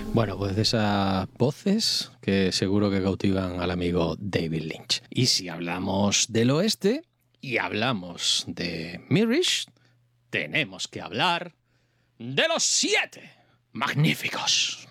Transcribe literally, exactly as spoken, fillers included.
Bueno, pues de esas voces que seguro que cautivan al amigo David Lynch. Y si hablamos del oeste y hablamos de Mirish, tenemos que hablar de los siete magníficos.